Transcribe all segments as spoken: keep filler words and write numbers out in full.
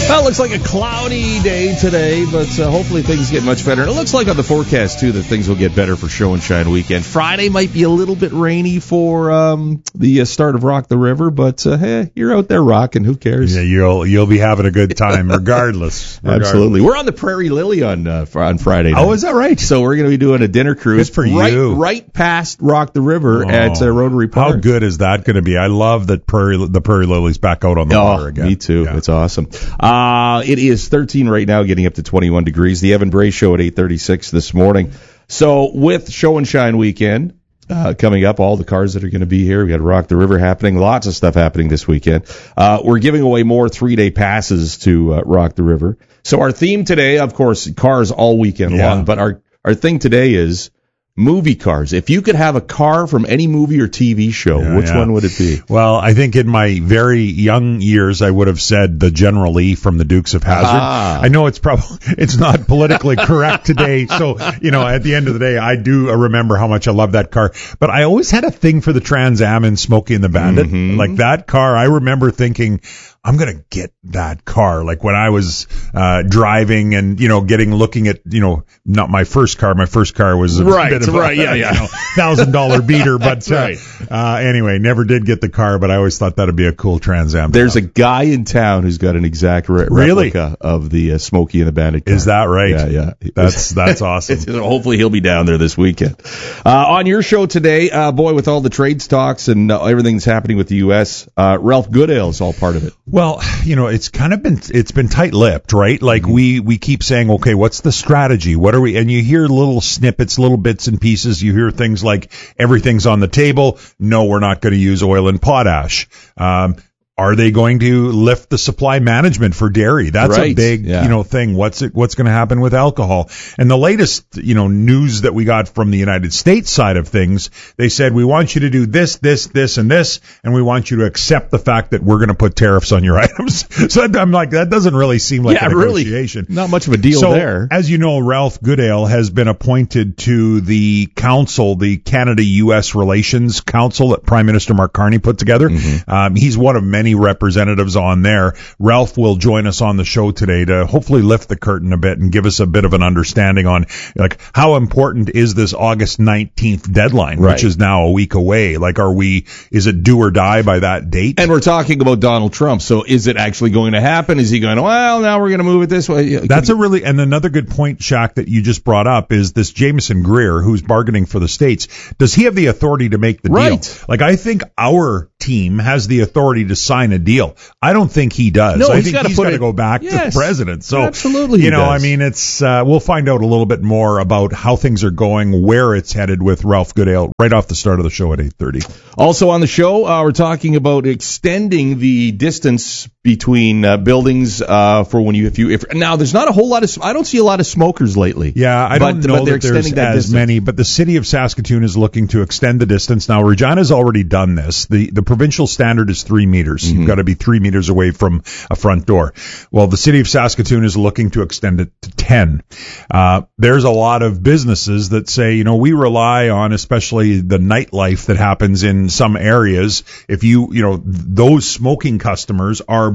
Well, it looks like a cloudy day today, but uh, hopefully things get much better. And it looks like on the forecast, too, that things will get better for Show and Shine weekend. Friday might be a little bit rainy for um, the uh, start of Rock the River, but uh, hey, you're out there rocking. Who cares? Yeah, you'll you'll be having a good time regardless. regardless. Absolutely. We're on the Prairie Lily on uh, on Friday night. Oh, is that right? So we're going to be doing a dinner cruise good for right, you. right past Rock the River oh, at uh, Rotary Park. How good is that going to be? I love that Prairie the Prairie Lily's back out on the oh, water again. Me too. Yeah. It's awesome. Uh, it is thirteen right now, getting up to twenty-one degrees. The Evan Bray Show at eight thirty-six this morning. So with Show and Shine weekend uh, coming up, all the cars that are going to be here, we got Rock the River happening, lots of stuff happening this weekend. Uh, we're giving away more three-day passes to uh, Rock the River. So our theme today, of course, cars all weekend yeah. long, but our, our thing today is movie cars. If you could have a car from any movie or T V show, yeah, which yeah. one would it be? Well, I think in my very young years, I would have said the General Lee from the Dukes of Hazzard. Ah. I know it's probably it's not politically correct today, so you know, at the end of the day, I do remember how much I love that car. But I always had a thing for the Trans Am and Smokey and the Bandit. Mm-hmm. Like that car, I remember thinking, I'm going to get that car. Like when I was uh driving and, you know, getting, looking at, you know, not my first car. My first car was a right, bit of right, a, yeah, yeah. you know, thousand dollar beater. But That's right. uh, uh, anyway, never did get the car, but I always thought that'd be a cool Trans Am. There's a guy in town who's got an exact re- really? replica of the uh, Smokey and the Bandit car. Is that right? Yeah, yeah. That's that's awesome. Hopefully he'll be down there this weekend. Uh, on your show today, uh, boy, with all the trade talks and uh, everything that's happening with the U S, uh, Ralph Goodale is all part of it. Well, you know, it's kind of been it's been tight-lipped, right? Like mm-hmm. we we keep saying, okay, what's the strategy? What are we? And you hear little snippets, little bits and pieces. You hear things like everything's on the table. No, we're not going to use oil and potash. Um, Are they going to lift the supply management for dairy? That's right. a big, yeah. you know, thing. What's it, what's going to happen with alcohol? And the latest, you know, news that we got from the United States side of things, they said, we want you to do this, this, this, and this, and we want you to accept the fact that we're going to put tariffs on your items. So I'm like, that doesn't really seem like yeah, a negotiation. Really, not much of a deal so, there. As you know, Ralph Goodale has been appointed to the council, the Canada-U S Relations Council that Prime Minister Mark Carney put together. Mm-hmm. Um, he's one of many representatives on there. Ralph will join us on the show today to hopefully lift the curtain a bit and give us a bit of an understanding on like how important is this August nineteenth deadline, right. which is now a week away. Like, are we, is it do or die by that date? And we're talking about Donald Trump. So is it actually going to happen? Is he going, well, now we're going to move it this way? That's a really, and another good point, Shaq, that you just brought up is this Jameson Greer, who's bargaining for the states. Does he have the authority to make the right. deal? Like, I think our team has the authority to sign a deal. I don't think he does. No, I he's think gotta he's put got to it- go back yes, to the president. So, absolutely, you he know, does. I mean, it's uh, we'll find out a little bit more about how things are going, where it's headed with Ralph Goodale right off the start of the show at eight thirty. Also on the show, uh, we're talking about extending the distance between uh, buildings uh, for when you if you if now there's not a whole lot of I don't see a lot of smokers lately. Yeah, I but, don't know but they're that there's extending that as distance. many, but the city of Saskatoon is looking to extend the distance. Now, Regina's already done this. The the provincial standard is three meters. Mm-hmm. You've got to be three meters away from a front door. Well, the city of Saskatoon is looking to extend it to ten. Uh, there's a lot of businesses that say, you know, we rely on especially the nightlife that happens in some areas. If you, you know, those smoking customers are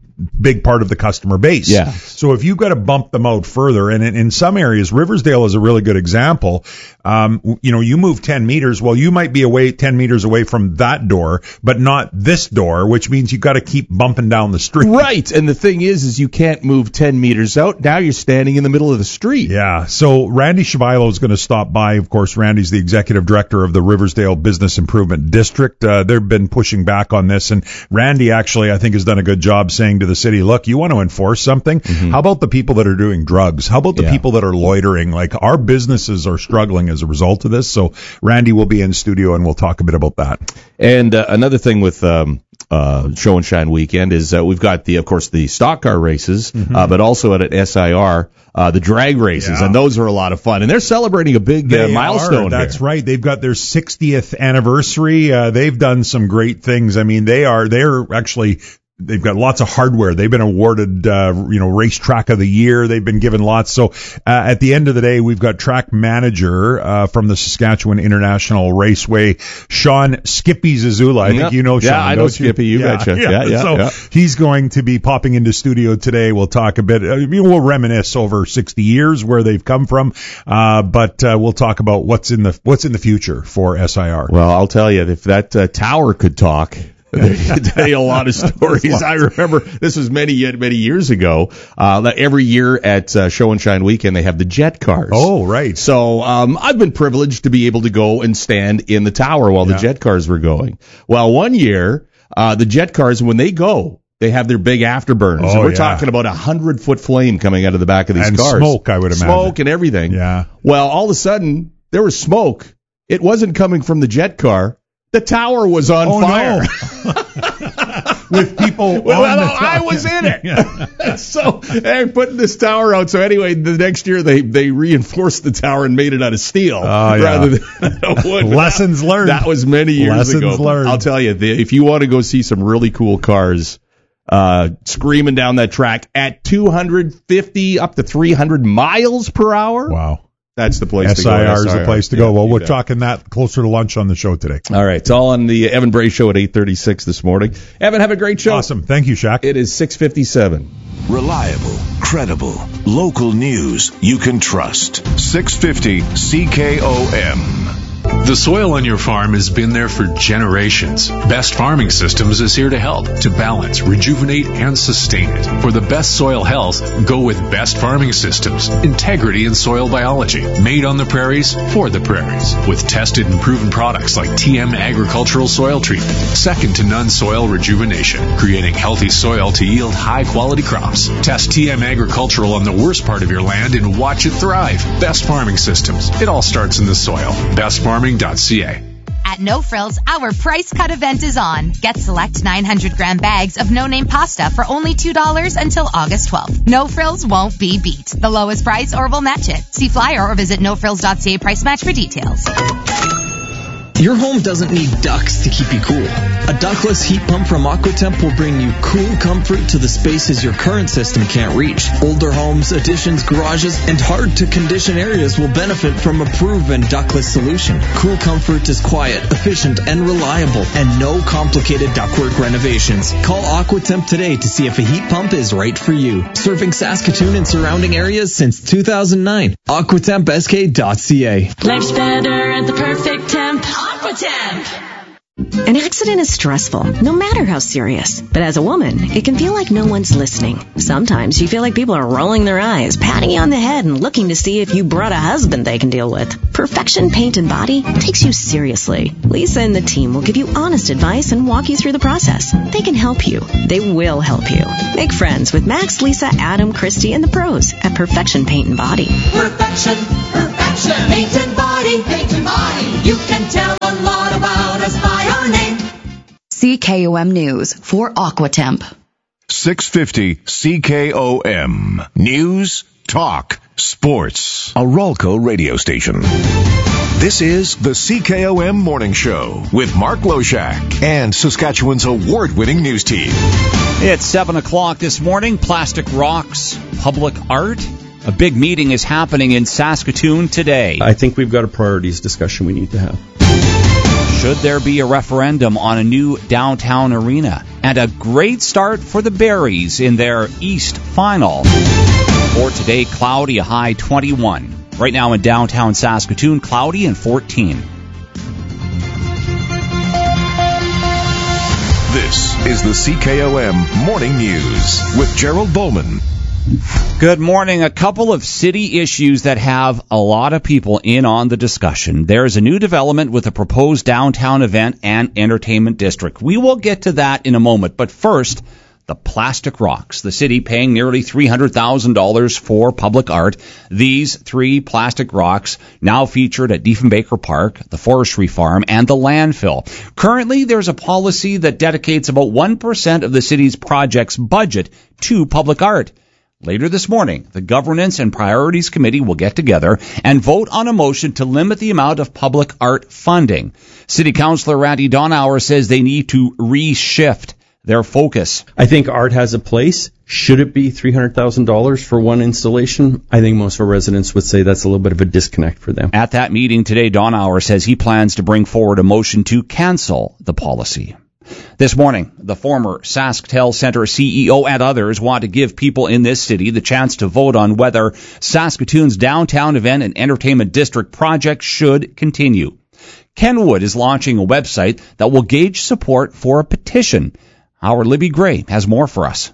big part of the customer base. Yeah. So if you've got to bump them out further, and in, in some areas, Riversdale is a really good example. Um, you know, you move ten meters. Well, you might be away ten meters away from that door, but not this door, which means you've got to keep bumping down the street. Right. And the thing is, is you can't move ten meters out. Now you're standing in the middle of the street. Yeah. So Randy Shavilo is going to stop by. Of course, Randy's the executive director of the Riversdale Business Improvement District. Uh, they've been pushing back on this, and Randy actually, I think, has done a good job saying to the city, look, you want to enforce something? Mm-hmm. How about the people that are doing drugs? How about the yeah. people that are loitering? Like, our businesses are struggling as a result of this. So Randy will be in studio and we'll talk a bit about that. And uh, another thing with um, uh, Show and Shine weekend is uh, we've got the, of course, the stock car races, mm-hmm. uh, but also at an S I R, uh, the drag races, yeah. and those are a lot of fun. And they're celebrating a big uh, milestone. Are. That's here. right. They've got their sixtieth anniversary. Uh, they've done some great things. I mean, they are they're actually They've got lots of hardware. They've been awarded, uh, you know, racetrack of the year. They've been given lots. So uh, at the end of the day, we've got track manager uh, from the Saskatchewan International Raceway, Sean Skippy Zazula. I yep. think you know Sean. Yeah, I know Skippy. You, you yeah, betcha. Yeah, yeah, yeah. So yeah. he's going to be popping into studio today. We'll talk a bit. I mean, we'll reminisce over sixty years where they've come from, uh, but uh, we'll talk about what's in the what's in the future for S I R. Well, I'll tell you, if that uh, tower could talk. They tell you a lot of stories. I remember this was many, many years ago. Uh, that every year at uh, Show and Shine Weekend, they have the jet cars. Oh, right. So um, I've been privileged to be able to go and stand in the tower while yeah. the jet cars were going. Well, one year, uh, the jet cars, when they go, they have their big afterburners. Oh, and we're yeah. talking about a hundred foot flame coming out of the back of these and cars. Smoke, I would imagine. Smoke and everything. Yeah. Well, all of a sudden, there was smoke. It wasn't coming from the jet car. The tower was on oh, fire. No. With people well, on the I was in it. So they're putting this tower out. So anyway, the next year they, they reinforced the tower and made it out of steel oh, yeah. rather than wood. Lessons that, learned. That was many years Lessons ago. learned. I'll tell you, the, if you want to go see some really cool cars uh, screaming down that track at two hundred fifty up to three hundred miles per hour. Wow. That's the place S I R to go. S I R is the place to go. Yeah, well, we're bet. talking that closer to lunch on the show today. All right. It's all on the Evan Bray Show at eight thirty-six this morning. Evan, have a great show. Awesome. Thank you, Shaq. It is six fifty-seven. Reliable, credible, local news you can trust. six fifty C K O M. The soil on your farm has been there for generations. Best Farming Systems is here to help, to balance, rejuvenate, and sustain it. For the best soil health, go with Best Farming Systems. Integrity in soil biology. Made on the prairies, for the prairies. With tested and proven products like T M Agricultural Soil Treatment. Second to none soil rejuvenation. Creating healthy soil to yield high-quality crops. Test T M Agricultural on the worst part of your land and watch it thrive. Best Farming Systems. It all starts in the soil. Best Farming dot C A. At No Frills, our price cut event is on. Get select nine hundred gram bags of no-name pasta for only two dollars until August twelfth. No Frills won't be beat. The lowest price or we'll match it. See flyer or visit no frills dot c a price match for details. Your home doesn't need ducts to keep you cool. A ductless heat pump from AquaTemp will bring you cool comfort to the spaces your current system can't reach. Older homes, additions, garages, and hard-to-condition areas will benefit from a proven ductless solution. Cool comfort is quiet, efficient, and reliable, and no complicated ductwork renovations. Call AquaTemp today to see if a heat pump is right for you. Serving Saskatoon and surrounding areas since two thousand nine. aquatemp s k dot c a. Life's better at the perfect temp. AquaTemp. An accident is stressful, no matter how serious. But as a woman, it can feel like no one's listening. Sometimes you feel like people are rolling their eyes, patting you on the head, and looking to see if you brought a husband they can deal with. Perfection Paint and Body takes you seriously. Lisa and the team will give you honest advice and walk you through the process. They can help you. They will help you. Make friends with Max, Lisa, Adam, Christy, and the pros at Perfection Paint and Body. Perfection, perfection, paint and body, paint and body. You can tell a lot about us by our name. C K O M News for AquaTemp. six fifty C K O M. News, talk, sports. A Rolco radio station. This is the C K O M Morning Show with Mark Loshak and Saskatchewan's award-winning news team. It's seven o'clock this morning. Plastic rocks, public art. A big meeting is happening in Saskatoon today. I think we've got a priorities discussion we need to have. Should there be a referendum on a new downtown arena? And a great start for the Berries in their East Final. For today, cloudy, a high twenty-one. Right now in downtown Saskatoon, cloudy and fourteen. This is the C K O M Morning News with Gerald Bowman. Good morning. A couple of city issues that have a lot of people in on the discussion. There's a new development with a proposed downtown event and entertainment district. We will get to that in a moment. But first, the plastic rocks. The city paying nearly three hundred thousand dollars for public art. These three plastic rocks now featured at Diefenbaker Park, the Forestry Farm, and the landfill. Currently, there's a policy that dedicates about one percent of the city's project's budget to public art. Later this morning, the Governance and Priorities Committee will get together and vote on a motion to limit the amount of public art funding. City Councillor Randy Donauer says they need to reshift their focus. I think art has a place. Should it be three hundred thousand dollars for one installation? I think most of our residents would say that's a little bit of a disconnect for them. At that meeting today, Donauer says he plans to bring forward a motion to cancel the policy. This morning, the former SaskTel Center C E O and others want to give people in this city the chance to vote on whether Saskatoon's downtown event and entertainment district project should continue. Kenwood is launching a website that will gauge support for a petition. Our Libby Gray has more for us.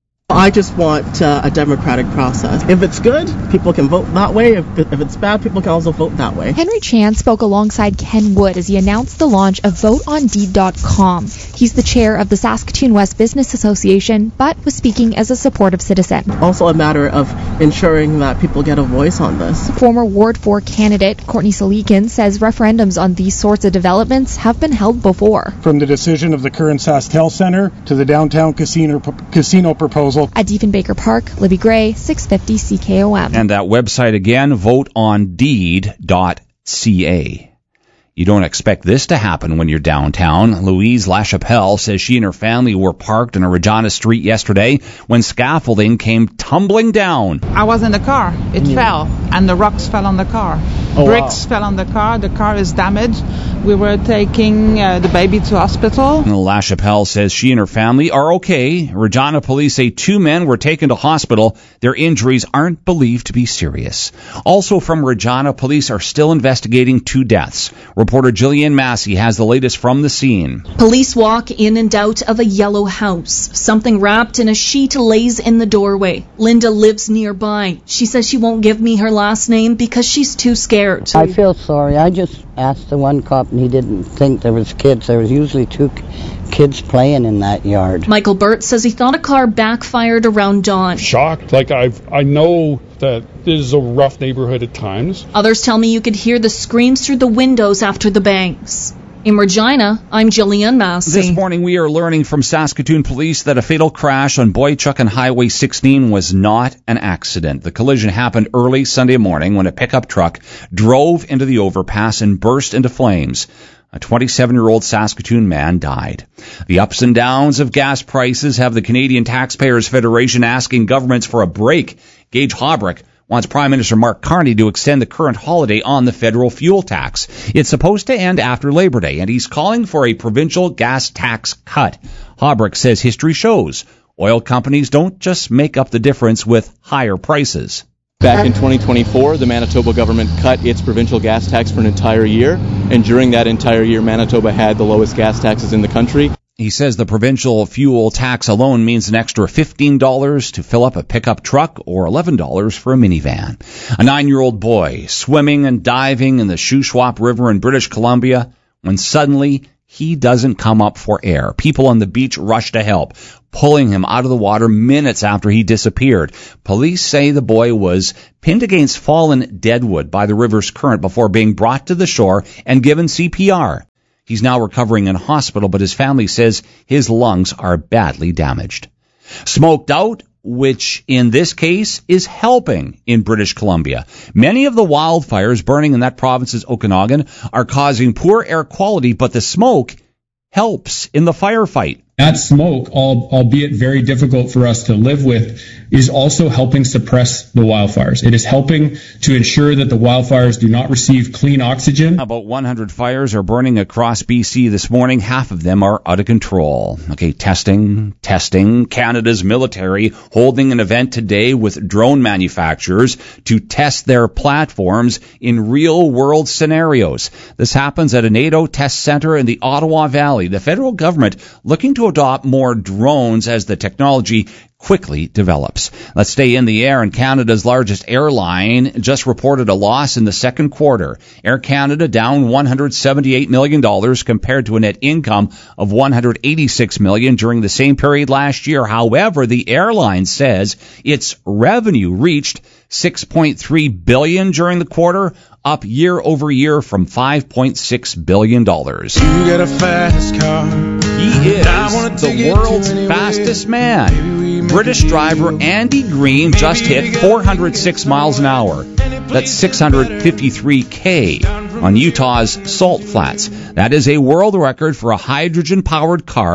I just want uh, a democratic process. If it's good, people can vote that way. If, if it's bad, people can also vote that way. Henry Chan spoke alongside Ken Wood as he announced the launch of vote on deed dot com. He's the chair of the Saskatoon West Business Association, but was speaking as a supportive citizen. Also a matter of ensuring that people get a voice on this. Former Ward four candidate Courtney Salikin says referendums on these sorts of developments have been held before. From the decision of the current SaskTel Center to the downtown casino, casino proposal. At Diefenbaker Park, Libby Gray, six fifty C K O M. And that website again, vote on deed dot c a. You don't expect this to happen when you're downtown. Louise LaChapelle says she and her family were parked on a Regina street yesterday when scaffolding came tumbling down. I was in the car. It yeah. fell, and the rocks fell on the car. Oh, Bricks wow. fell on the car. The car is damaged. We were taking uh, the baby to hospital. LaChapelle says she and her family are okay. Regina police say two men were taken to hospital. Their injuries aren't believed to be serious. Also from Regina, police are still investigating two deaths. Reporter Jillian Massey has the latest from the scene. Police walk in and out of a yellow house. Something wrapped in a sheet lays in the doorway. Linda lives nearby. She says she won't give me her last name because she's too scared. I feel sorry. I just asked the one cop and he didn't think there was kids. There was usually two kids playing in that yard. Michael Burt says he thought a car backfired around dawn. Shocked. Like, I've, I know that this is a rough neighborhood at times. Others tell me you could hear the screams through the windows after the bangs. In Regina, I'm Jillian Massey. This morning we are learning from Saskatoon police that a fatal crash on Boychuk and Highway sixteen was not an accident. The collision happened early Sunday morning when a pickup truck drove into the overpass and burst into flames. A twenty-seven-year-old Saskatoon man died. The ups and downs of gas prices have the Canadian Taxpayers Federation asking governments for a break. Gage Hobbrick wants Prime Minister Mark Carney to extend the current holiday on the federal fuel tax. It's supposed to end after Labor Day, and he's calling for a provincial gas tax cut. Hobbrick says history shows oil companies don't just make up the difference with higher prices. Back in twenty twenty-four, the Manitoba government cut its provincial gas tax for an entire year, and during that entire year, Manitoba had the lowest gas taxes in the country. He says the provincial fuel tax alone means an extra fifteen dollars to fill up a pickup truck or eleven dollars for a minivan. A nine-year-old boy swimming and diving in the Shuswap River in British Columbia when suddenly he doesn't come up for air. People on the beach rush to help, pulling him out of the water minutes after he disappeared. Police say the boy was pinned against fallen deadwood by the river's current before being brought to the shore and given C P R. He's now recovering in hospital, but his family says his lungs are badly damaged. Smoked out, which in this case is helping in British Columbia. Many of the wildfires burning in that province's Okanagan are causing poor air quality, but the smoke helps in the firefight. That smoke, albeit very difficult for us to live with, is also helping suppress the wildfires. It is helping to ensure that the wildfires do not receive clean oxygen. About one hundred fires are burning across B C this morning. Half of them are out of control. Okay, testing, testing. Canada's military holding an event today with drone manufacturers to test their platforms in real-world scenarios. This happens at a NATO test center in the Ottawa Valley. The federal government looking to adopt more drones as the technology quickly develops. Let's stay in the air, and Canada's largest airline just reported a loss in the second quarter. Air Canada down one hundred seventy-eight million dollars compared to a net income of one hundred eighty-six million dollars during the same period last year. However, the airline says its revenue reached six point three billion dollars during the quarter, up year over year from five point six billion dollars. You got a fast car. He is the world's fastest man. British driver Andy Green just hit four hundred six miles an hour. That's six hundred fifty-three K on Utah's Salt Flats. That is a world record for a hydrogen-powered car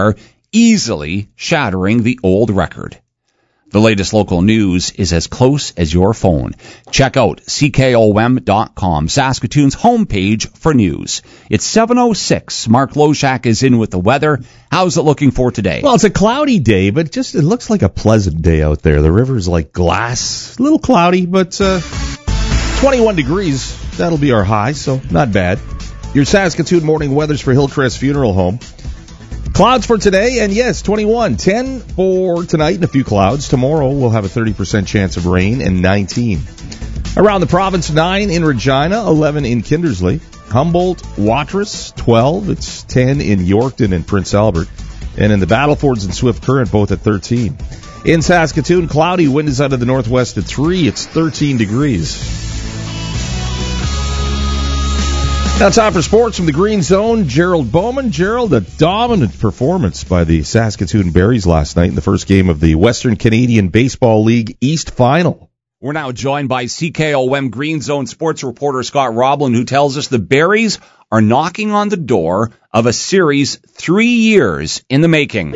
easily shattering the old record. The latest local news is as close as your phone. Check out C K O M dot com, Saskatoon's homepage for news. It's seven oh six. Mark Loshak is in with the weather. How's it looking for today? Well, it's a cloudy day, but just it looks like a pleasant day out there. The river's like glass. A little cloudy, but uh, twenty-one degrees. That'll be our high, so not bad. Your Saskatoon morning weather's for Hillcrest Funeral Home. Clouds for today, and yes, twenty-one. ten for tonight and a few clouds. Tomorrow we'll have a thirty percent chance of rain and nineteen. Around the province, nine in Regina, eleven in Kindersley. Humboldt, Watrous, twelve. It's ten in Yorkton and Prince Albert. And in the Battlefords and Swift Current, both at thirteen. In Saskatoon, cloudy, wind is out of the northwest at three. It's thirteen degrees. Now time for sports from the Green Zone. Gerald Bowman. Gerald, a dominant performance by the Saskatoon Berries last night in the first game of the Western Canadian Baseball League East Final. We're now joined by C K O M Green Zone sports reporter Scott Roblin, who tells us the Berries are knocking on the door of a series three years in the making.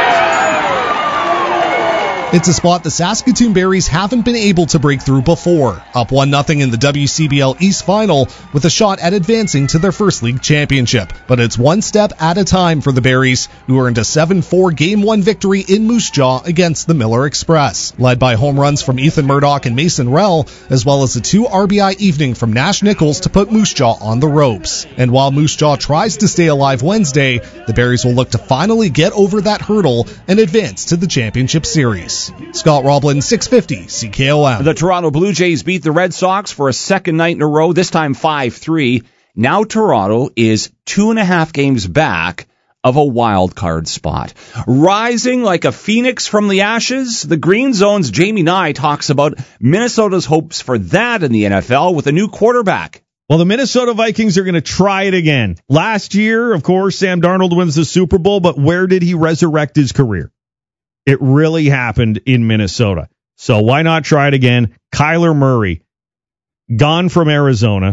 It's a spot the Saskatoon Berries haven't been able to break through before. Up one nothing in the W C B L East Final with a shot at advancing to their first league championship. But it's one step at a time for the Berries, who earned a seven four Game one victory in Moose Jaw against the Miller Express. Led by home runs from Ethan Murdoch and Mason Rell, as well as a two R B I evening from Nash Nichols to put Moose Jaw on the ropes. And while Moose Jaw tries to stay alive Wednesday, the Berries will look to finally get over that hurdle and advance to the championship series. Scott Roblin, six fifty C K O M. The Toronto Blue Jays beat the Red Sox for a second night in a row, this time five three. Now Toronto is two and a half games back of a wild card spot. Rising like a phoenix from the ashes, the Green Zone's Jamie Nye talks about Minnesota's hopes for that in the N F L with a new quarterback. Well, the Minnesota Vikings are going to try it again. Last year, of course, Sam Darnold wins the Super Bowl, but where did he resurrect his career? It really happened in Minnesota. So why not try it again? Kyler Murray, gone from Arizona,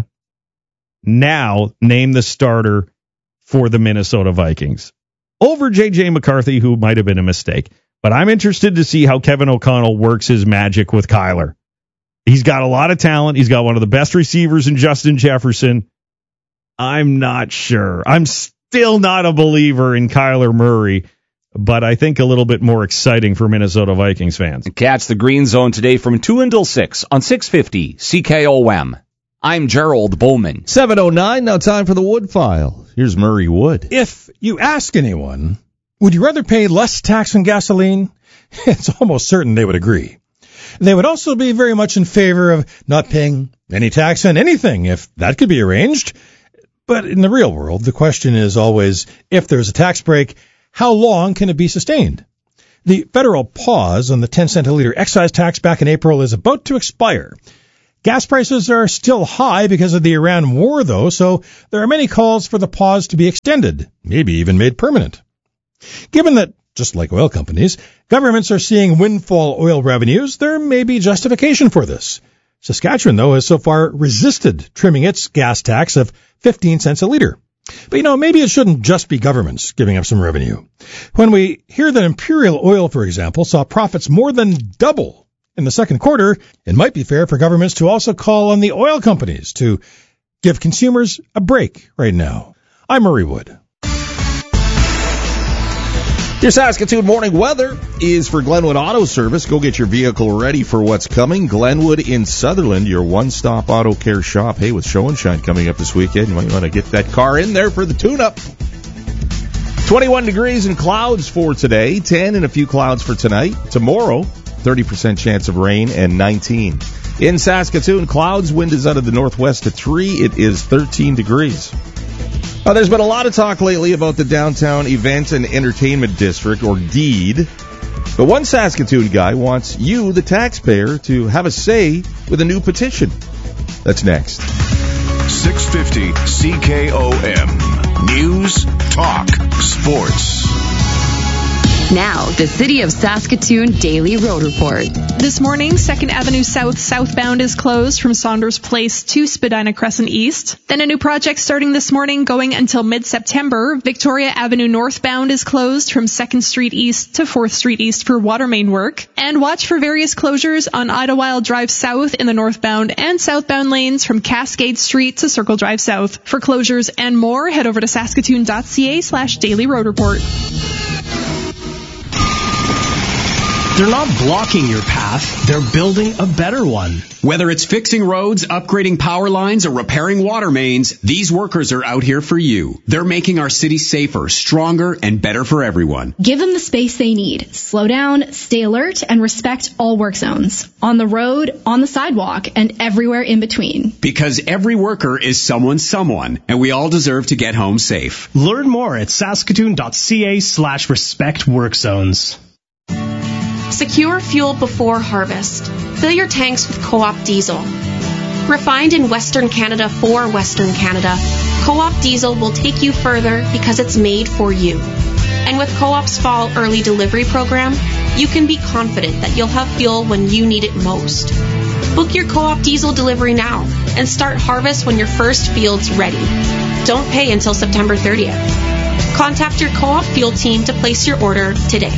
now named the starter for the Minnesota Vikings. Over J J McCarthy, who might have been a mistake. But I'm interested to see how Kevin O'Connell works his magic with Kyler. He's got a lot of talent. He's got one of the best receivers in Justin Jefferson. I'm not sure. I'm still not a believer in Kyler Murray, but I think a little bit more exciting for Minnesota Vikings fans. Catch the Green Zone today from two until six on six fifty C K O M. I'm Gerald Bowman. seven oh nine, now time for the Wood File. Here's Murray Wood. If you ask anyone, would you rather pay less tax on gasoline? It's almost certain they would agree. They would also be very much in favor of not paying any tax on anything, if that could be arranged. But in the real world, the question is always, if there's a tax break, how long can it be sustained? The federal pause on the ten cent a liter excise tax back in April is about to expire. Gas prices are still high because of the Iran war, though, so there are many calls for the pause to be extended, maybe even made permanent. Given that, just like oil companies, governments are seeing windfall oil revenues, there may be justification for this. Saskatchewan, though, has so far resisted trimming its gas tax of fifteen cents a liter. But, you know, maybe it shouldn't just be governments giving up some revenue. When we hear that Imperial Oil, for example, saw profits more than double in the second quarter, it might be fair for governments to also call on the oil companies to give consumers a break right now. I'm Murray Wood. Your Saskatoon morning weather is for Glenwood Auto Service. Go get your vehicle ready for what's coming. Glenwood in Sutherland, your one-stop auto care shop. Hey, with Show and Shine coming up this weekend, you might want to get that car in there for the tune-up. twenty-one degrees and clouds for today. ten and a few clouds for tonight. Tomorrow, thirty percent chance of rain and nineteen. In Saskatoon, clouds, wind is out of the northwest at three. It is thirteen degrees. Uh, there's been a lot of talk lately about the Downtown Event and Entertainment District, or DEED. But one Saskatoon guy wants you, the taxpayer, to have a say with a new petition. That's next. six fifty C K O M. News, Talk, Sports. Now, the City of Saskatoon Daily Road Report. This morning, second Avenue South southbound is closed from Saunders Place to Spadina Crescent East. Then a new project starting this morning going until mid-September. Victoria Avenue northbound is closed from second Street East to fourth Street East for water main work. And watch for various closures on Idlewild Drive South in the northbound and southbound lanes from Cascade Street to Circle Drive South. For closures and more, head over to saskatoon.ca slash daily road report. They're not blocking your path, they're building a better one. Whether it's fixing roads, upgrading power lines, or repairing water mains, these workers are out here for you. They're making our city safer, stronger, and better for everyone. Give them the space they need. Slow down, stay alert, and respect all work zones. On the road, on the sidewalk, and everywhere in between. Because every worker is someone's someone, and we all deserve to get home safe. Learn more at saskatoon.ca slash respect work zones. Secure fuel before harvest. Fill your tanks with Co-op diesel. Refined in Western Canada for Western Canada, Co-op diesel will take you further because it's made for you. And with Co-op's fall early delivery program, you can be confident that you'll have fuel when you need it most. Book your Co-op diesel delivery now and start harvest when your first field's ready. Don't pay until September thirtieth. Contact your Co-op fuel team to place your order today.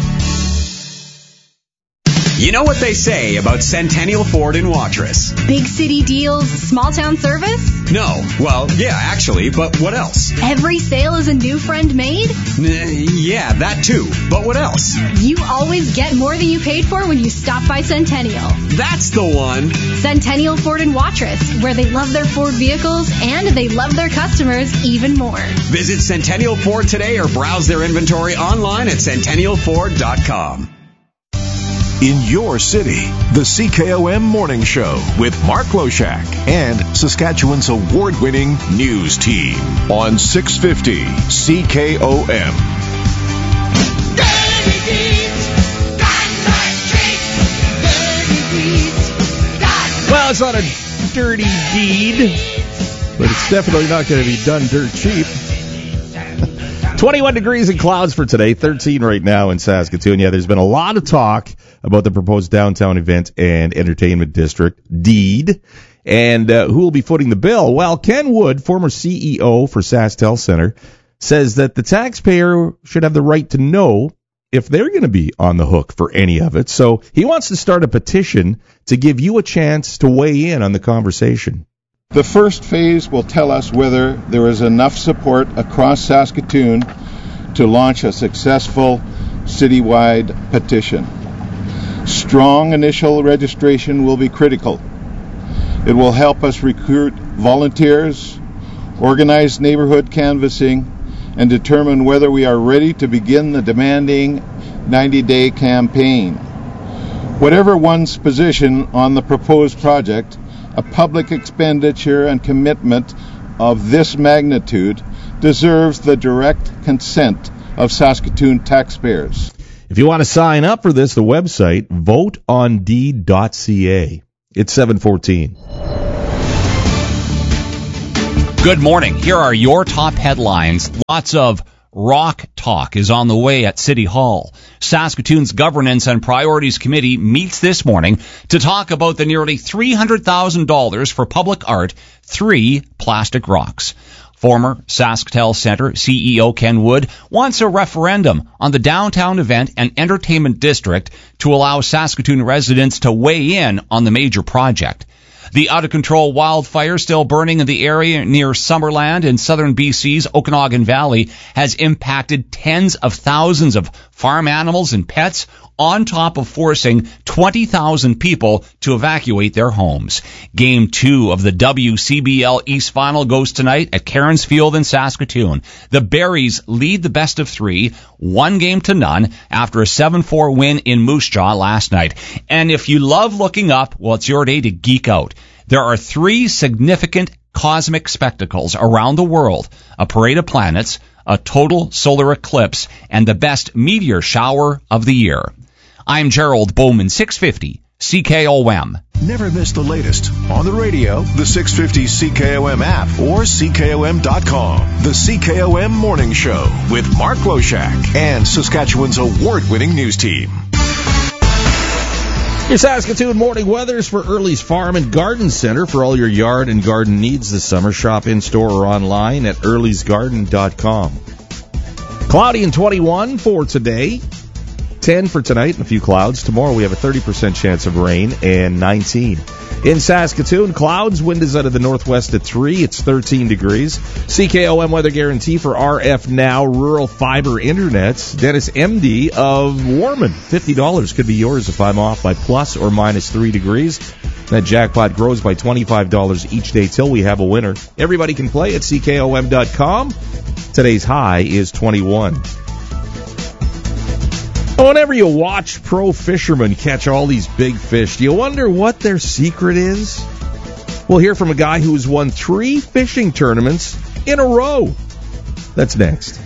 You know what they say about Centennial Ford in Watrous? Big city deals, small town service? No. Well, yeah, actually, but what else? Every sale is a new friend made? Uh, yeah, that too. But what else? You always get more than you paid for when you stop by Centennial. That's the one. Centennial Ford in Watrous, where they love their Ford vehicles and they love their customers even more. Visit Centennial Ford today or browse their inventory online at centennial ford dot com. In your city, the C K O M Morning Show with Mark Loshak and Saskatchewan's award-winning news team on six fifty C K O M. Well, it's not a dirty deed, but it's definitely not going to be done dirt cheap. twenty-one degrees and clouds for today, thirteen right now in Saskatoon. Yeah, there's been a lot of talk about the proposed downtown event and entertainment district, DEED, and uh, who will be footing the bill. Well, Ken Wood, former C E O for SaskTel Center, says that the taxpayer should have the right to know if they're going to be on the hook for any of it. So he wants to start a petition to give you a chance to weigh in on the conversation. The first phase will tell us whether there is enough support across Saskatoon to launch a successful citywide petition. Strong initial registration will be critical. It will help us recruit volunteers, organize neighborhood canvassing, and determine whether we are ready to begin the demanding ninety-day campaign. Whatever one's position on the proposed project, a public expenditure and commitment of this magnitude deserves the direct consent of Saskatoon taxpayers. If you want to sign up for this, the website, vote on deed dot c a. It's seven fourteen. Good morning. Here are your top headlines. Lots of rock talk is on the way at City Hall. Saskatoon's Governance and Priorities Committee meets this morning to talk about the nearly three hundred thousand dollars for public art, three plastic rocks. Former SaskTel Center C E O Ken Wood wants a referendum on the downtown event and entertainment district to allow Saskatoon residents to weigh in on the major project. The out-of-control wildfire still burning in the area near Summerland in southern B C's Okanagan Valley has impacted tens of thousands of farm animals and pets, on top of forcing twenty thousand people to evacuate their homes. Game two of the W C B L East Final goes tonight at Cairns Field in Saskatoon. The Berries lead the best of three, one game to none, after a seven four win in Moose Jaw last night. And if you love looking up, well, it's your day to geek out. There are three significant cosmic spectacles around the world: a parade of planets, a total solar eclipse, and the best meteor shower of the year. I'm Gerald Bowman, six fifty C K O M. Never miss the latest on the radio, the six fifty C K O M app, or C K O M dot com. The C K O M Morning Show with Mark Loshak and Saskatchewan's award-winning news team. Your Saskatoon morning weather is for Early's Farm and Garden Center. For all your yard and garden needs this summer, shop in-store or online at earlys garden dot com. Cloudy and twenty-one for today. ten for tonight and a few clouds. Tomorrow we have a thirty percent chance of rain and nineteen. In Saskatoon, clouds, wind is out of the northwest at three. It's thirteen degrees. C K O M weather guarantee for R F Now Rural Fiber Internet. Dennis M D of Warman. fifty dollars could be yours if I'm off by plus or minus three degrees. That jackpot grows by twenty-five dollars each day till we have a winner. Everybody can play at C K O M dot com. Today's high is twenty-one. Whenever you watch pro fishermen catch all these big fish, do you wonder what their secret is? We'll hear from a guy who's won three fishing tournaments in a row. That's next.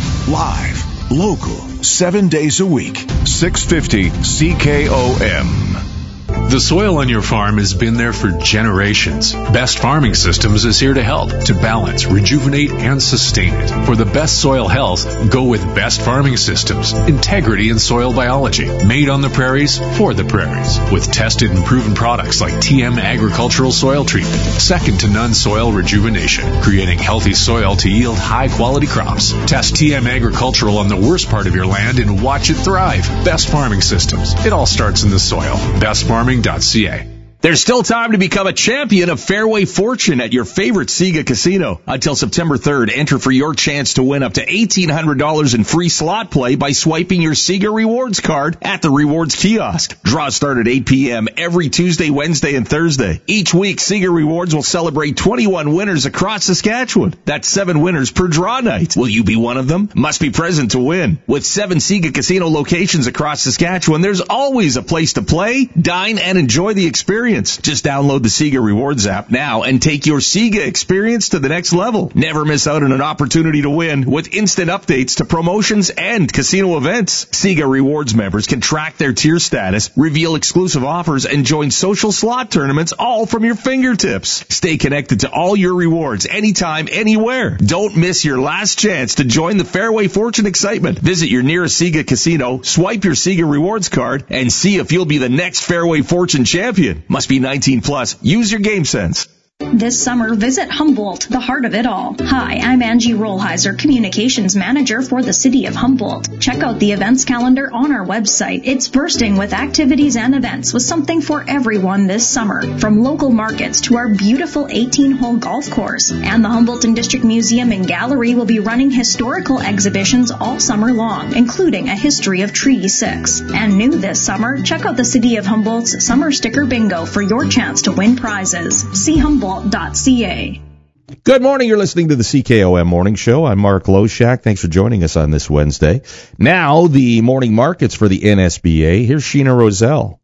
Live, local, seven days a week, six fifty C K O M. The soil on your farm has been there for generations. Best Farming Systems is here to help, to balance, rejuvenate, and sustain it. For the best soil health, go with Best Farming Systems. Integrity in soil biology. Made on the prairies, for the prairies. With tested and proven products like T M Agricultural Soil Treatment. Second to none soil rejuvenation. Creating healthy soil to yield high-quality crops. Test T M Agricultural on the worst part of your land and watch it thrive. Best Farming Systems. It all starts in the soil. Best Farming dot C A. There's still time to become a champion of Fairway Fortune at your favorite Sega casino. Until September third, enter for your chance to win up to eighteen hundred dollars in free slot play by swiping your Sega Rewards card at the Rewards kiosk. Draws start at eight p.m. every Tuesday, Wednesday, and Thursday. Each week, Sega Rewards will celebrate twenty-one winners across Saskatchewan. That's seven winners per draw night. Will you be one of them? Must be present to win. With seven Sega casino locations across Saskatchewan, there's always a place to play, dine, and enjoy the experience. Just download the Sega Rewards app now and take your Sega experience to the next level. Never miss out on an opportunity to win with instant updates to promotions and casino events. Sega Rewards members can track their tier status, reveal exclusive offers, and join social slot tournaments all from your fingertips. Stay connected to all your rewards anytime, anywhere. Don't miss your last chance to join the Fairway Fortune excitement. Visit your nearest Sega casino, swipe your Sega Rewards card, and see if you'll be the next Fairway Fortune champion. Must be nineteen plus. Use your game sense. This summer, visit Humboldt, the heart of it all. Hi, I'm Angie Rollheiser, Communications Manager for the City of Humboldt. Check out the events calendar on our website. It's bursting with activities and events with something for everyone this summer. From local markets to our beautiful eighteen-hole golf course. And the Humboldton District Museum and Gallery will be running historical exhibitions all summer long, including a history of Treaty six. And new this summer, check out the City of Humboldt's Summer Sticker Bingo for your chance to win prizes. See Humboldt. .ca. Good morning. You're listening to the C K O M Morning Show. I'm Mark Loshak. Thanks for joining us on this Wednesday. Now, the morning markets for the N S B A. Here's Sheena Roselle.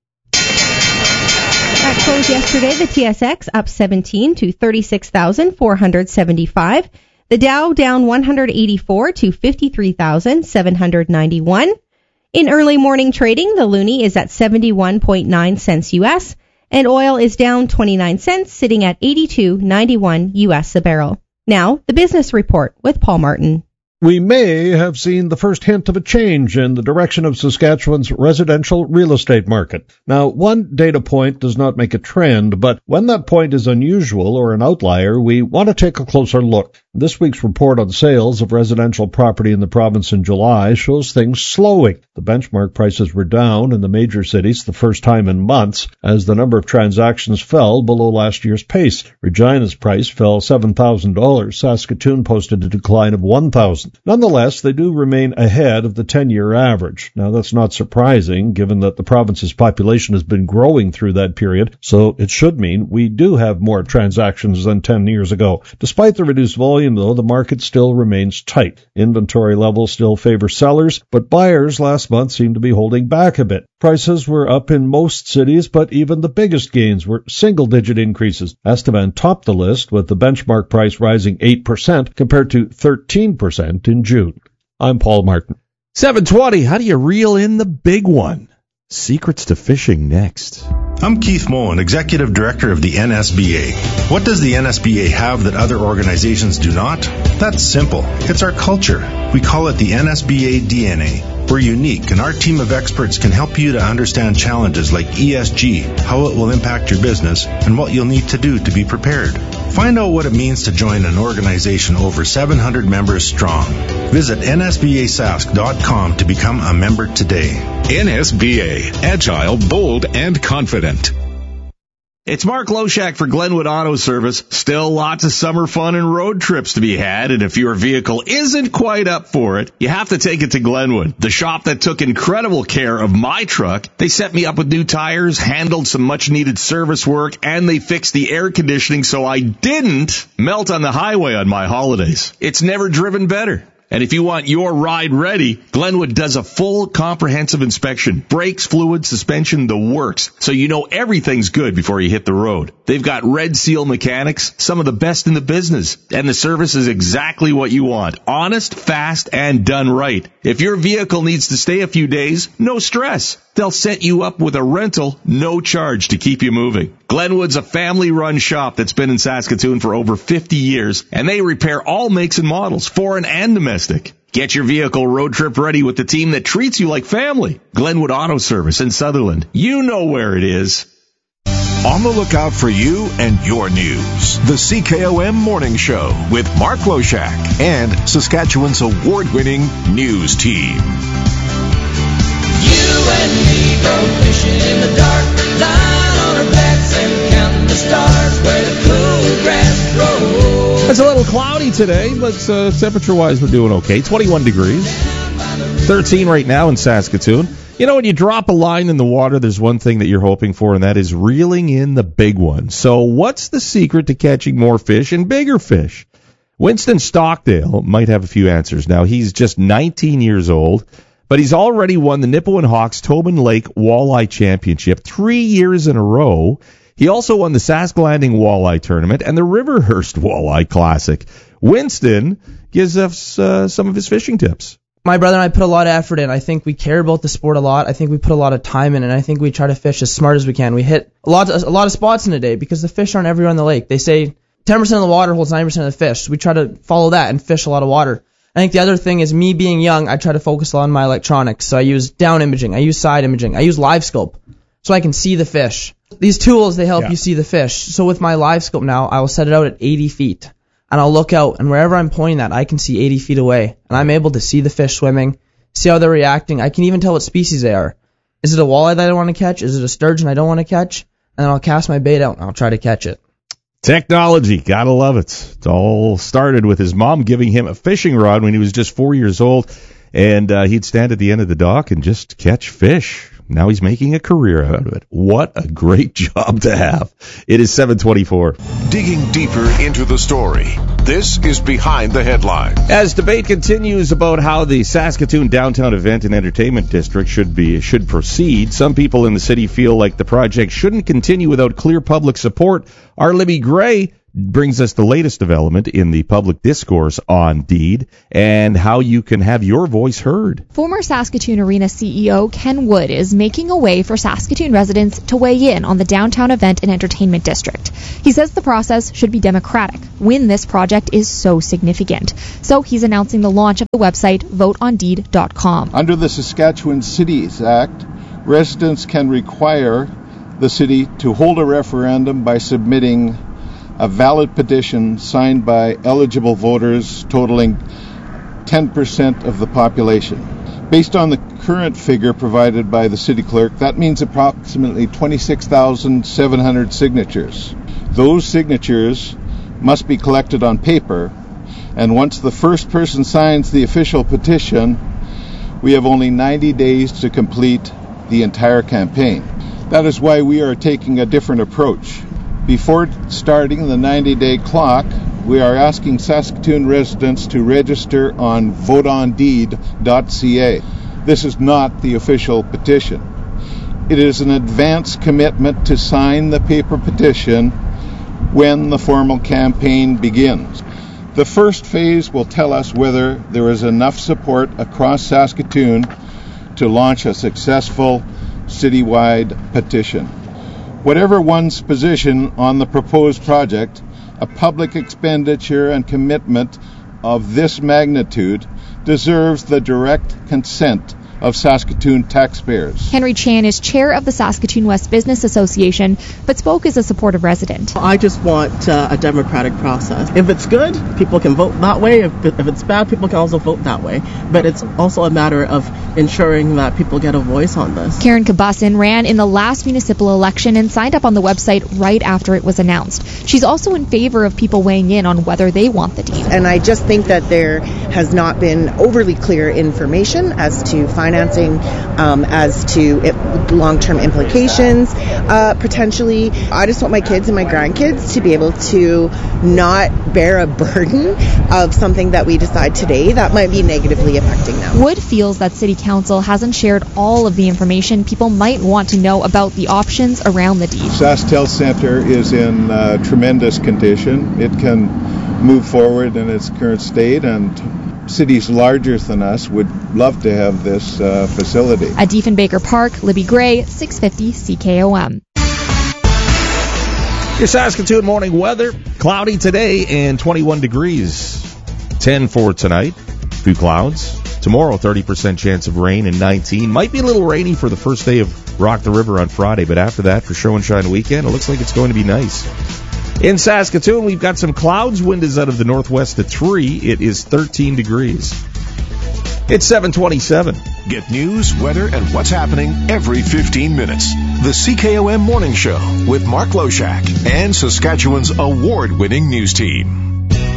At close yesterday, the T S X up seventeen to thirty-six thousand four hundred seventy-five. The Dow down one hundred eighty-four to fifty-three thousand seven hundred ninety-one. In early morning trading, the loonie is at seventy-one point nine cents U S. And oil is down twenty-nine cents, sitting at eighty-two ninety-one U S a barrel. Now, the business report with Paul Martin. We may have seen the first hint of a change in the direction of Saskatchewan's residential real estate market. Now, one data point does not make a trend, but when that point is unusual or an outlier, we want to take a closer look. This week's report on sales of residential property in the province in July shows things slowing. The benchmark prices were down in the major cities the first time in months as the number of transactions fell below last year's pace. Regina's price fell seven thousand dollars. Saskatoon posted a decline of one thousand dollars. Nonetheless, they do remain ahead of the ten-year average. Now, that's not surprising, given that the province's population has been growing through that period, so it should mean we do have more transactions than ten years ago. Despite the reduced volume, though, the market still remains tight. Inventory levels still favor sellers, but buyers last month seem to be holding back a bit. Prices were up in most cities, but even the biggest gains were single-digit increases. Estevan topped the list, with the benchmark price rising eight percent compared to thirteen percent in June. I'm Paul Martin. seven twenty, how do you reel in the big one? Secrets to fishing next. I'm Keith Mullen, Executive Director of the N S B A. What does the N S B A have that other organizations do not? That's simple. It's our culture. We call it the N S B A D N A. We're unique, and our team of experts can help you to understand challenges like E S G, how it will impact your business, and what you'll need to do to be prepared. Find out what it means to join an organization over seven hundred members strong. Visit N S B A sask dot com to become a member today. N S B A, agile, bold, and confident. It's Mark Loshak for Glenwood Auto Service. Still lots of summer fun and road trips to be had, and if your vehicle isn't quite up for it, you have to take it to Glenwood, the shop that took incredible care of my truck. They set me up with new tires, handled some much-needed service work, and they fixed the air conditioning so I didn't melt on the highway on my holidays. It's never driven better. And if you want your ride ready, Glenwood does a full comprehensive inspection. Brakes, fluid, suspension, the works. So you know everything's good before you hit the road. They've got Red Seal mechanics, some of the best in the business. And the service is exactly what you want. Honest, fast, and done right. If your vehicle needs to stay a few days, no stress. They'll set you up with a rental, no charge to keep you moving. Glenwood's a family-run shop that's been in Saskatoon for over fifty years, and they repair all makes and models, foreign and domestic. Get your vehicle road trip ready with the team that treats you like family. Glenwood Auto Service in Sutherland. You know where it is. On the lookout for you and your news. The C K O M Morning Show with Mark Loshak and Saskatchewan's award-winning news team. You and me go fishing in the dark, lying on our backs and counting the stars where the cool grass grows. It's a little cloudy today, but uh, temperature-wise, we're doing okay. twenty-one degrees. thirteen right now in Saskatoon. You know, when you drop a line in the water, there's one thing that you're hoping for, and that is reeling in the big one. So what's the secret to catching more fish and bigger fish? Winston Stockdale might have a few answers. Now, he's just nineteen years old, but he's already won the Nipawin Hawks Tobin Lake Walleye Championship three years in a row. He also won the Sask Landing Walleye Tournament and the Riverhurst Walleye Classic. Winston gives us uh, some of his fishing tips. My brother and I put a lot of effort in. I think we care about the sport a lot. I think we put a lot of time in, and I think we try to fish as smart as we can. We hit a lot of, a lot of spots in a day because the fish aren't everywhere on the lake. They say ten percent of the water holds ninety percent of the fish, so we try to follow that and fish a lot of water. I think the other thing is me being young, I try to focus on my electronics. So I use down imaging, I use side imaging, I use live scope so I can see the fish. These tools, they help yeah. you see the fish. So with my live scope now, I will set it out at eighty feet. And I'll look out, and wherever I'm pointing that, I can see eighty feet away. And I'm able to see the fish swimming, see how they're reacting. I can even tell what species they are. Is it a walleye that I want to catch? Is it a sturgeon I don't want to catch? And then I'll cast my bait out, and I'll try to catch it. Technology, gotta love it. It all started with his mom giving him a fishing rod when he was just four years old, and uh, he'd stand at the end of the dock and just catch fish. Now he's making a career out of it. What a great job to have. It is seven twenty-four. Digging deeper into the story. This is Behind the Headline. As debate continues about how the Saskatoon Downtown Event and Entertainment District should be should proceed, some people in the city feel like the project shouldn't continue without clear public support. Our Libby Gray brings us the latest development in the public discourse on DEED and how you can have your voice heard. Former Saskatoon Arena C E O Ken Wood is making a way for Saskatoon residents to weigh in on the Downtown Event and Entertainment District. He says the process should be democratic when this project is so significant. So he's announcing the launch of the website vote on deed dot com. Under the Saskatchewan Cities Act, residents can require the city to hold a referendum by submitting a valid petition signed by eligible voters totaling ten percent of the population. Based on the current figure provided by the city clerk, that means approximately twenty-six thousand seven hundred signatures. Those signatures must be collected on paper, and once the first person signs the official petition, we have only ninety days to complete the entire campaign. That is why we are taking a different approach. Before starting the ninety-day clock, we are asking Saskatoon residents to register on vote on deed dot c a. This is not the official petition. It is an advance commitment to sign the paper petition when the formal campaign begins. The first phase will tell us whether there is enough support across Saskatoon to launch a successful citywide petition. Whatever one's position on the proposed project, a public expenditure and commitment of this magnitude deserves the direct consent of Saskatoon taxpayers. Henry Chan is chair of the Saskatoon West Business Association, but spoke as a supportive resident. I just want uh, a democratic process. If it's good, people can vote that way. If, if it's bad, people can also vote that way. But it's also a matter of ensuring that people get a voice on this. Karen Kabusin ran in the last municipal election and signed up on the website right after it was announced. She's also in favor of people weighing in on whether they want the deed. And I just think that there has not been overly clear information as to financing, um, as to it, long-term implications, uh, potentially. I just want my kids and my grandkids to be able to not bear a burden of something that we decide today that might be negatively affecting them. Wood feels that City Council hasn't shared all of the information people might want to know about the options around the deed. SaskTel Centre is in uh, tremendous condition. It can move forward in its current state, and cities larger than us would love to have this uh, facility. At Diefenbaker Park, Libby Gray, six fifty C K O M. Your Saskatoon morning weather, cloudy today and twenty-one degrees. ten for tonight, few clouds. Tomorrow, thirty percent chance of rain and nineteen. Might be a little rainy for the first day of Rock the River on Friday, but after that, for Show and Shine weekend, it looks like it's going to be nice. In Saskatoon, we've got some clouds. Wind is out of the northwest at three. It is thirteen degrees. It's seven twenty-seven. Get news, weather, and what's happening every fifteen minutes. The C K O M Morning Show with Mark Loshak and Saskatchewan's award-winning news team.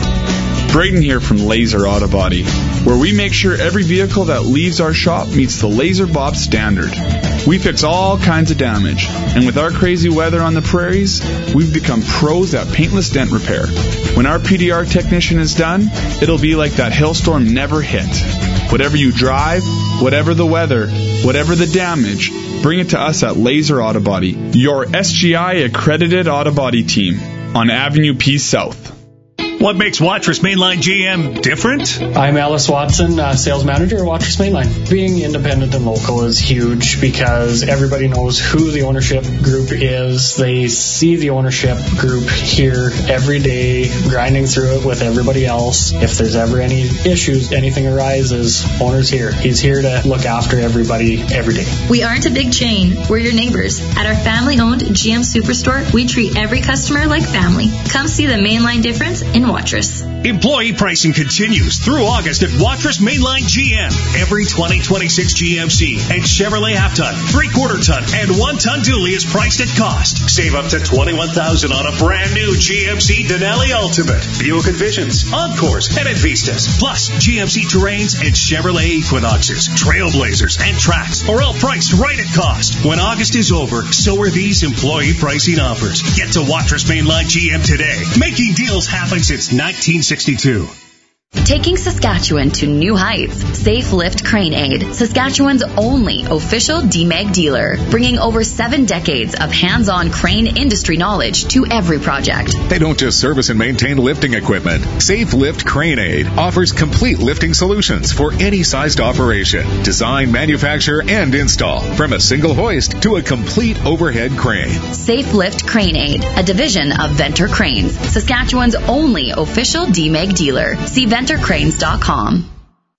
Braden here from Laser Auto Body, where we make sure every vehicle that leaves our shop meets the Laser Bob standard. We fix all kinds of damage, and with our crazy weather on the prairies, we've become pros at paintless dent repair. When our P D R technician is done, it'll be like that hailstorm never hit. Whatever you drive, whatever the weather, whatever the damage, bring it to us at Laser Auto Body, your S G I accredited auto body team on Avenue P South. What makes Watrous Mainline G M different? I'm Alice Watson, uh, sales manager at Watrous Mainline. Being independent and local is huge because everybody knows who the ownership group is. They see the ownership group here every day, grinding through it with everybody else. If there's ever any issues, anything arises, owner's here. He's here to look after everybody every day. We aren't a big chain. We're your neighbors. At our family-owned G M Superstore, we treat every customer like family. Come see the Mainline difference in Watrous. Employee pricing continues through August at Watrous Mainline G M. Every twenty twenty-six G M C and Chevrolet half-ton, three-quarter ton, and one-ton dually is priced at cost. Save up to twenty-one thousand dollars on a brand new G M C Denali Ultimate, Buick Envisions, Encores, and Advistas, plus G M C Terrains and Chevrolet Equinoxes, Trailblazers, and Trax are all priced right at cost. When August is over, so are these employee pricing offers. Get to Watrous Mainline G M today. Making deals happen since nineteen sixty-two. Taking Saskatchewan to new heights. Safe Lift Crane Aid, Saskatchewan's only official D M E G dealer, bringing over seven decades of hands-on crane industry knowledge to every project. They don't just service and maintain lifting equipment. Safe Lift Crane Aid offers complete lifting solutions for any sized operation. Design, manufacture, and install, from a single hoist to a complete overhead crane. Safe Lift Crane Aid, a division of Venter Cranes, Saskatchewan's only official D M E G dealer. See venter cranes dot com.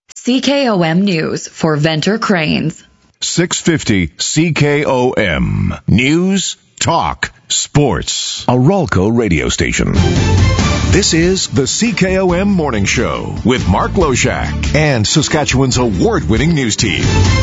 C K O M News for Venter Cranes. six fifty C K O M. News, talk, sports. A Rolco radio station. This is the C K O M Morning Show with Mark Loshak and Saskatchewan's award-winning news team.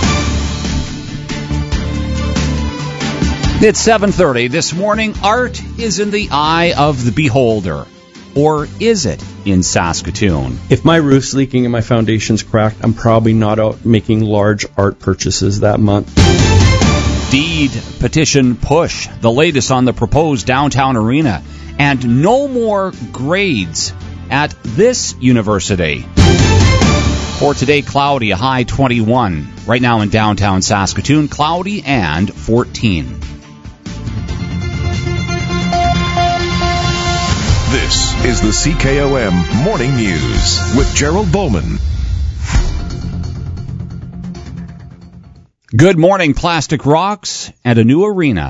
It's seven thirty. This morning, art is in the eye of the beholder. Or is it in Saskatoon? If my roof's leaking and my foundation's cracked, I'm probably not out making large art purchases that month. Deed petition push, the latest on the proposed downtown arena, and no more grades at this university. For today, cloudy, a high twenty-one. Right now in downtown Saskatoon, cloudy and fourteen. This is the C K O M Morning News with Gerald Bowman. Good morning. Plastic rocks and a new arena.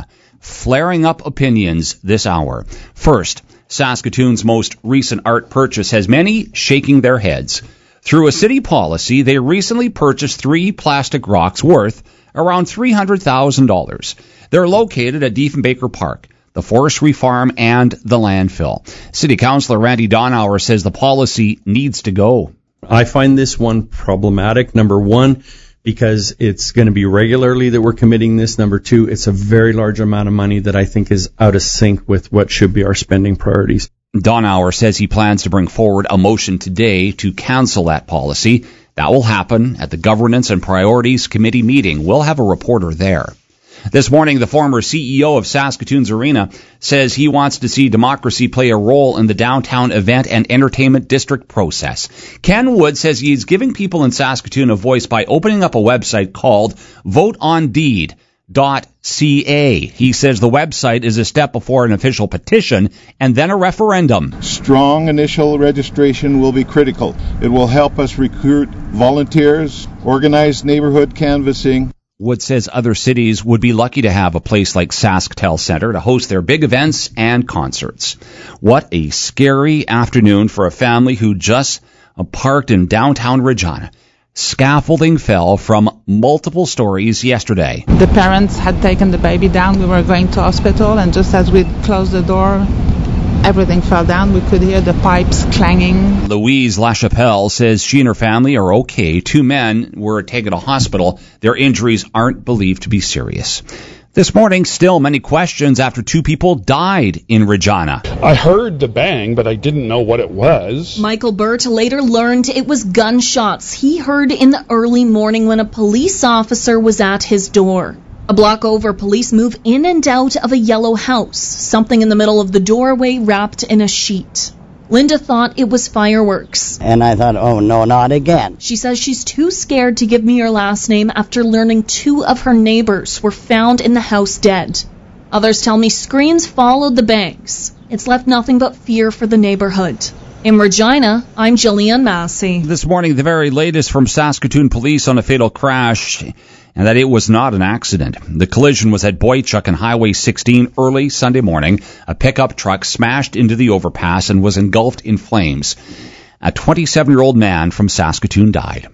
flaring up opinions this hour. First, Saskatoon's most recent art purchase has many shaking their heads. Through a city policy, they recently purchased three plastic rocks worth around three hundred thousand dollars. They're located at Diefenbaker Park, the forestry farm, and the landfill. City Councillor Randy Donauer says the policy needs to go. I find this one problematic. Number one, because it's going to be regularly that we're committing this. Number two, it's a very large amount of money that I think is out of sync with what should be our spending priorities. Donauer says he plans to bring forward a motion today to cancel that policy. That will happen at the Governance and Priorities Committee meeting. We'll have a reporter there. This morning, the former C E O of Saskatoon's Arena says he wants to see democracy play a role in the downtown event and entertainment district process. Ken Wood says he's giving people in Saskatoon a voice by opening up a website called vote on deed dot c a. He says the website is a step before an official petition and then a referendum. Strong initial registration will be critical. It will help us recruit volunteers, organize neighborhood canvassing. Wood says other cities would be lucky to have a place like SaskTel Center to host their big events and concerts. What a scary afternoon for a family who just parked in downtown Regina. Scaffolding fell from multiple stories yesterday. The parents had taken the baby down. We were going to hospital, and just as we closed the door, everything fell down. We could hear the pipes clanging. Louise LaChapelle says she and her family are okay. Two men were taken to hospital. Their injuries aren't believed to be serious. This morning, still many questions after two people died in Regina. I heard the bang, but I didn't know what it was. Michael Burt later learned it was gunshots he heard in the early morning when a police officer was at his door. A block over, police move in and out of a yellow house, something in the middle of the doorway wrapped in a sheet. Linda thought it was fireworks. And I thought, oh no, not again. She says she's too scared to give me her last name after learning two of her neighbors were found in the house dead. Others tell me screams followed the bangs. It's left nothing but fear for the neighborhood. In Regina, I'm Jillian Massey. This morning, the very latest from Saskatoon police on a fatal crash, and that it was not an accident. The collision was at Boychuk and Highway sixteen early Sunday morning. A pickup truck smashed into the overpass and was engulfed in flames. A twenty-seven-year-old man from Saskatoon died.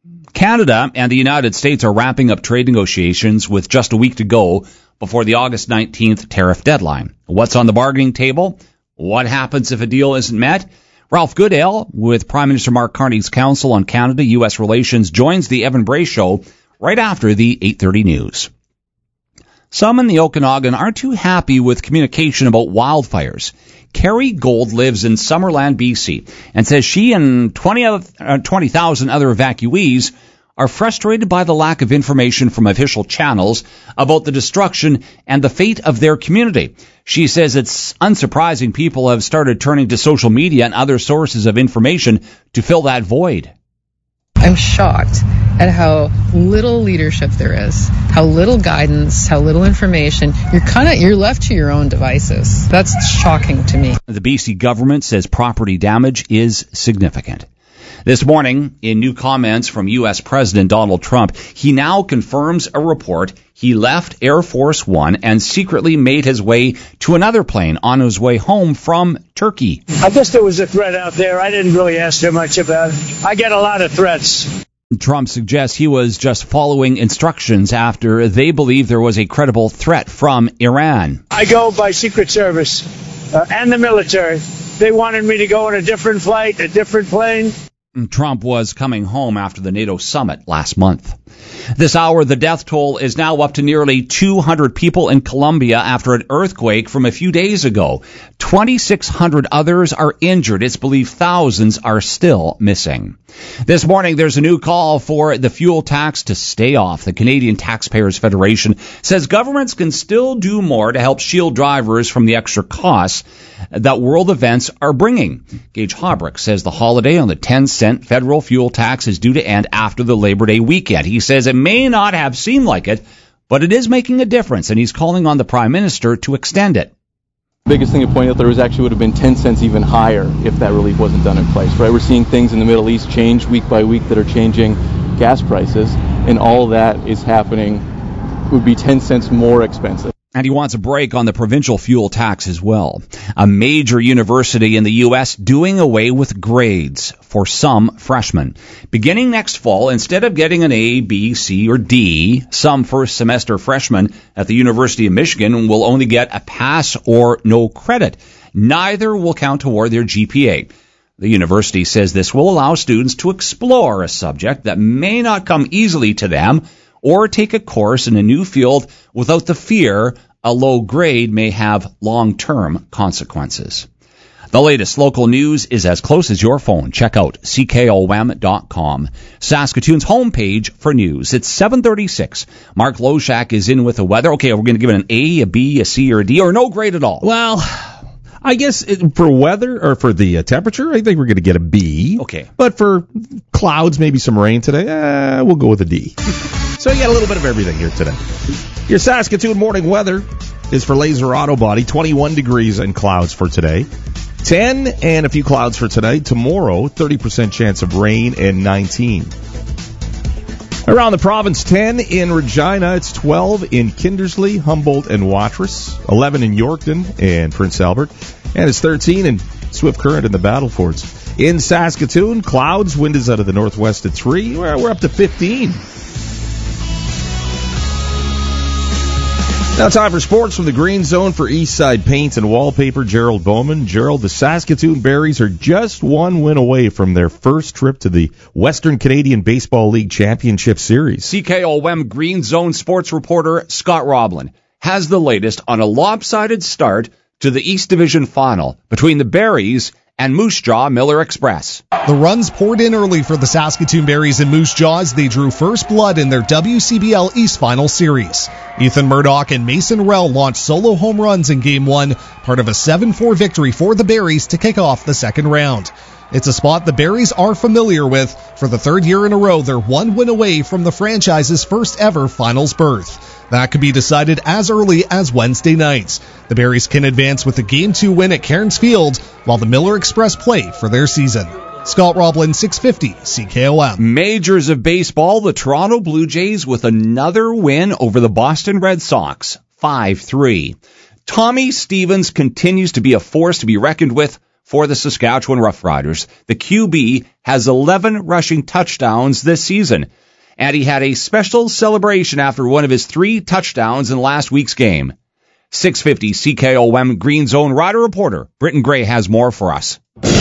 Canada and the United States are wrapping up trade negotiations with just a week to go before the August nineteenth tariff deadline. What's on the bargaining table? What happens if a deal isn't met? Ralph Goodale, with Prime Minister Mark Carney's Council on Canada-U S Relations, joins the Evan Bray Show right after the eight thirty news. Some in the Okanagan aren't too happy with communication about wildfires. Carrie Gold lives in Summerland, B C, and says she and twenty thousand other evacuees are frustrated by the lack of information from official channels about the destruction and the fate of their community. She says it's unsurprising people have started turning to social media and other sources of information to fill that void. I'm shocked at how little leadership there is, how little guidance, how little information. You're kind of you're left to your own devices. That's shocking to me. The B C government says property damage is significant. This morning, in new comments from U S President Donald Trump, he now confirms a report he left Air Force One and secretly made his way to another plane on his way home from Turkey. I guess there was a threat out there. I didn't really ask too much about it. I get a lot of threats. Trump suggests he was just following instructions after they believe there was a credible threat from Iran. I go by Secret Service uh, and the military. They wanted me to go on a different flight, a different plane. Trump was coming home after the NATO summit last month. This hour, the death toll is now up to nearly two hundred people in Colombia after an earthquake from a few days ago. twenty-six hundred others are injured. It's believed thousands are still missing. This morning, there's a new call for the fuel tax to stay off. The Canadian Taxpayers Federation says governments can still do more to help shield drivers from the extra costs that world events are bringing. Gage Hobrick says the holiday on the ten cent federal fuel tax is due to end after the Labor Day weekend. He says it may not have seemed like it, but it is making a difference, and he's calling on the Prime Minister to extend it. The biggest thing to point out there is actually would have been ten cents even higher if that relief wasn't done in place, right? We're seeing things in the Middle East change week by week that are changing gas prices, and all that is happening would be ten cents more expensive. And he wants a break on the provincial fuel tax as well. A major university in the U S doing away with grades for some freshmen. Beginning next fall, instead of getting an A, B, C, or D, some first semester freshmen at the University of Michigan will only get a pass or no credit. Neither will count toward their G P A. The university says this will allow students to explore a subject that may not come easily to them, or take a course in a new field without the fear a low grade may have long-term consequences. The latest local news is as close as your phone. Check out C K O M dot com, Saskatoon's homepage for news. It's seven thirty-six. Mark Loshak is in with the weather. Okay, we're going to give it an A, a B, a C, or a D, or no grade at all. Well, I guess it, for weather, or for the uh, temperature, I think we're going to get a B. Okay. But for clouds, maybe some rain today, uh, we'll go with a D. So you got a little bit of everything here today. Your Saskatoon morning weather is for Laser Auto Body, twenty-one degrees and clouds for today. ten and a few clouds for tonight. Tomorrow, thirty percent chance of rain and nineteen. Around the province, ten in Regina. It's twelve in Kindersley, Humboldt, and Watrous. eleven in Yorkton and Prince Albert. And it's thirteen in Swift Current and the Battlefords. In Saskatoon, clouds. Wind is out of the northwest at three. We're, we're up to fifteen. Now time for sports from the Green Zone for Eastside Paint and Wallpaper. Gerald Bowman. Gerald, the Saskatoon Berries are just one win away from their first trip to the Western Canadian Baseball League Championship Series. C K O M Green Zone sports reporter Scott Roblin has the latest on a lopsided start to the East Division final between the Berries and Moose Jaw Miller Express. The runs poured in early for the Saskatoon Berries and Moose Jaw as they drew first blood in their W C B L East Final Series. Ethan Murdoch and Mason Rell launched solo home runs in Game one, part of a seven four victory for the Berries to kick off the second round. It's a spot the Berries are familiar with. For the third year in a row, they're one win away from the franchise's first ever finals berth. That could be decided as early as Wednesday nights. The Berries can advance with a Game two win at Cairns Field, while the Miller Express play for their season. Scott Roblin, six fifty, C K O M. Majors of baseball, the Toronto Blue Jays with another win over the Boston Red Sox, five three. Tommy Stevens continues to be a force to be reckoned with for the Saskatchewan Roughriders. The Q B has eleven rushing touchdowns this season, and he had a special celebration after one of his three touchdowns in last week's game. six fifty C K O M Green Zone Rider reporter Britton Gray has more for us.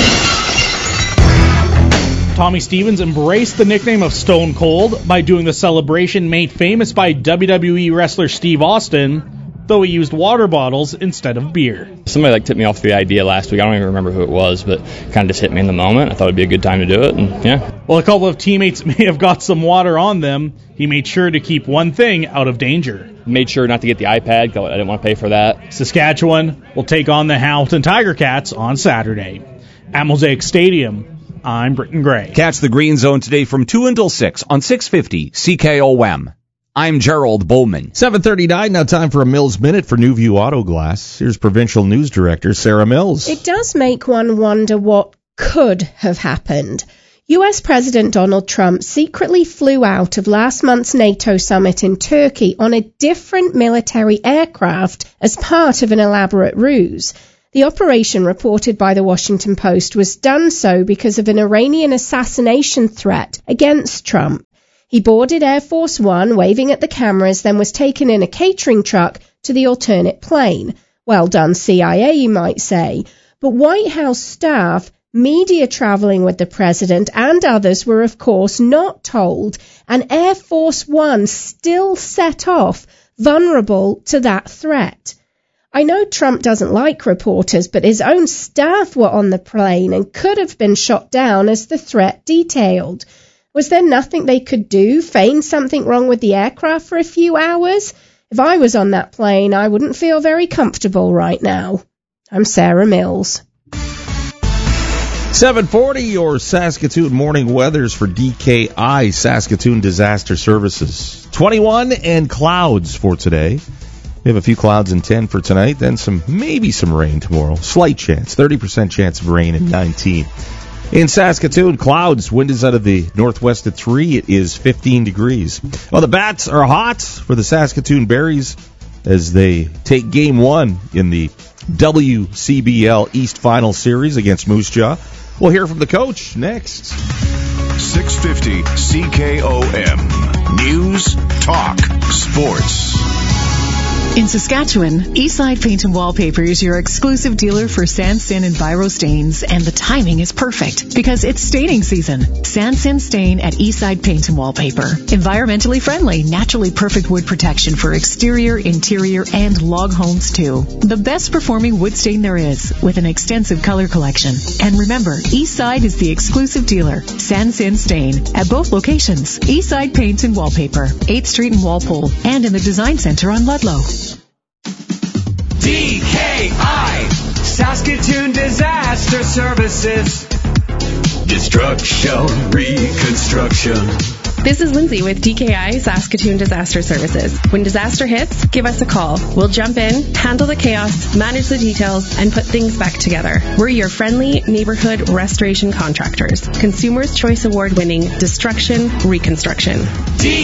Tommy Stevens embraced the nickname of Stone Cold by doing the celebration made famous by W W E wrestler Steve Austin, though he used water bottles instead of beer. Somebody like tipped me off the idea last week. I don't even remember who it was, but kind of just hit me in the moment. I thought it'd be a good time to do it, and yeah. While a couple of teammates may have got some water on them, he made sure to keep one thing out of danger. Made sure not to get the iPad, because I didn't want to pay for that. Saskatchewan will take on the Hamilton Tiger Cats on Saturday. At Mosaic Stadium, I'm Britton Gray. Catch the Green Zone today from two until six on six fifty C K O M. I'm Gerald Bowman. seven thirty-nine, now time for a Mills Minute for Newview Auto Glass. Here's Provincial News Director Sarah Mills. It does make one wonder what could have happened. U S President Donald Trump secretly flew out of last month's NATO summit in Turkey on a different military aircraft as part of an elaborate ruse. The operation, reported by the Washington Post, was done so because of an Iranian assassination threat against Trump. He boarded Air Force One, waving at the cameras, then was taken in a catering truck to the alternate plane. Well done, C I A, you might say. But White House staff, media traveling with the president, and others were, of course, not told, and Air Force One still set off, vulnerable to that threat. I know Trump doesn't like reporters, but his own staff were on the plane and could have been shot down as the threat detailed. Was there nothing they could do, feign something wrong with the aircraft for a few hours? If I was on that plane, I wouldn't feel very comfortable right now. I'm Sarah Mills. seven forty, your Saskatoon morning weathers for D K I, Saskatoon Disaster Services. twenty-one and clouds for today. We have a few clouds and ten for tonight, then some maybe some rain tomorrow. Slight chance, thirty percent chance of rain at nineteen. In Saskatoon, clouds, wind is out of the northwest at three. It is fifteen degrees. Well, the bats are hot for the Saskatoon Berries. as they take game one in the W C B L East Final Series against Moose Jaw. We'll hear from the coach next. six fifty C K O M. News, Talk, Sports. In Saskatchewan, Eastside Paint and Wallpaper is your exclusive dealer for Sandsin and Biro stains, and the timing is perfect because it's staining season. Sandsin Stain at Eastside Paint and Wallpaper. Environmentally friendly, naturally perfect wood protection for exterior, interior, and log homes too. The best performing wood stain there is, with an extensive color collection. And remember, Eastside is the exclusive dealer. Sandsin Stain at both locations. Eastside Paint and Wallpaper, eighth Street in Walpole, and in the Design Center on Ludlow. D K I, Saskatoon Disaster Services. Destruction, reconstruction. This is Lindsay with D K I Saskatoon Disaster Services. When disaster hits, give us a call. We'll jump in, handle the chaos, manage the details, and put things back together. We're your friendly neighborhood restoration contractors. Consumers' Choice Award winning Destruction Reconstruction.